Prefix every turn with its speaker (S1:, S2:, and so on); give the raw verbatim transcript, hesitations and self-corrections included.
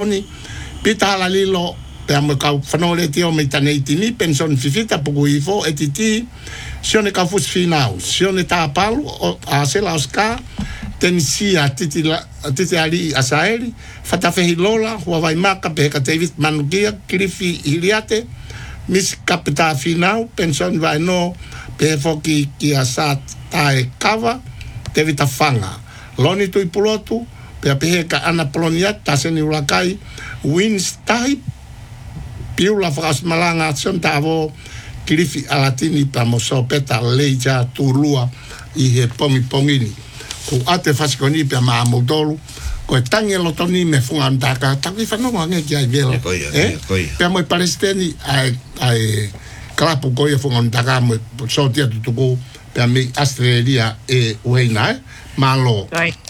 S1: Fasconi pita la lilo pe mo ka fanole tio me tanei tini pension fifita pugu ifo etiti sione ka fus finau sione ta palu a sela oska tensia titi la titi ali asaeli fata fehilola hua vai maka pe ka David Manugia Kirifi Iliate mis kapita finau pension vai no pe foki ki asat tae kava te vita fanga loni tu ipulotu pe pe ka ana polonia taseni ulakai wins type piula fras malanga son tavo Kirifi alatini pa moso peta leja tulua i he pomi pomini ku ate Fasconi pe ma modolu ko tangelo toni me fu andaka taki fano nge kia velo eh pe mo palestini ai ai klapu ko ye fu andaka mo so tia tutuko pe mi Australia e weina malo